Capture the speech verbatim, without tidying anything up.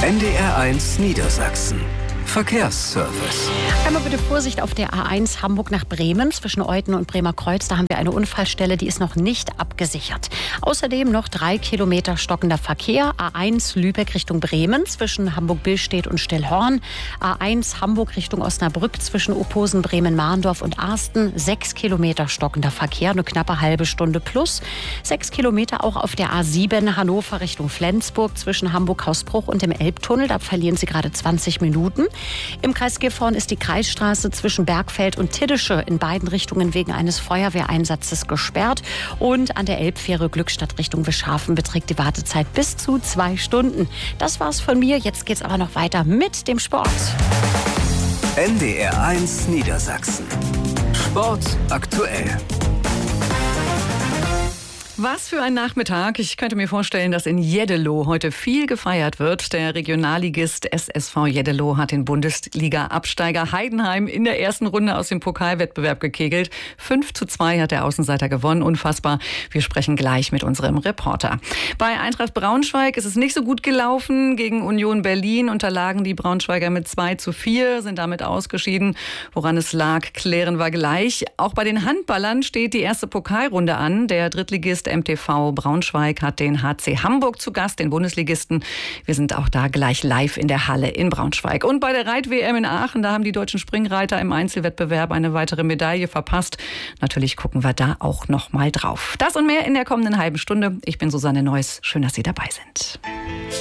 N D R eins Niedersachsen. Verkehrsservice. Einmal bitte Vorsicht auf der A eins Hamburg nach Bremen zwischen Euthen und Bremer Kreuz. Da haben wir eine Unfallstelle, die ist noch nicht abgesichert. Außerdem noch drei Kilometer stockender Verkehr. A eins Lübeck Richtung Bremen zwischen Hamburg-Billstedt und Stillhorn. A eins Hamburg Richtung Osnabrück zwischen Opposen, Bremen-Mahndorf und Arsten. Sechs Kilometer stockender Verkehr, eine knappe halbe Stunde plus. Sechs Kilometer auch auf der A sieben Hannover Richtung Flensburg zwischen Hamburg-Hausbruch und dem Elbtunnel. Da verlieren Sie gerade zwanzig Minuten. Im Kreis Gifhorn ist die Kreisstraße zwischen Bergfeld und Tiddische in beiden Richtungen wegen eines Feuerwehreinsatzes gesperrt. Und an der Elbfähre Glückstadt Richtung Wischhafen beträgt die Wartezeit bis zu zwei Stunden. Das war's von mir. Jetzt geht's aber noch weiter mit dem Sport. N D R eins Niedersachsen. Sport aktuell. Was für ein Nachmittag. Ich könnte mir vorstellen, dass in Jeddelo heute viel gefeiert wird. Der Regionalligist S S V Jeddelo hat den Bundesliga-Absteiger Heidenheim in der ersten Runde aus dem Pokalwettbewerb gekegelt. fünf zu zwei hat der Außenseiter gewonnen. Unfassbar. Wir sprechen gleich mit unserem Reporter. Bei Eintracht Braunschweig ist es nicht so gut gelaufen. Gegen Union Berlin unterlagen die Braunschweiger mit zwei zu vier, sind damit ausgeschieden. Woran es lag, klären wir gleich. Auch bei den Handballern steht die erste Pokalrunde an. Der Drittligist M T V Braunschweig hat den H C Hamburg zu Gast, den Bundesligisten. Wir sind auch da gleich live in der Halle in Braunschweig. Und bei der Reit-W M in Aachen, da haben die deutschen Springreiter im Einzelwettbewerb eine weitere Medaille verpasst. Natürlich gucken wir da auch noch mal drauf. Das und mehr in der kommenden halben Stunde. Ich bin Susanne Neuss. Schön, dass Sie dabei sind.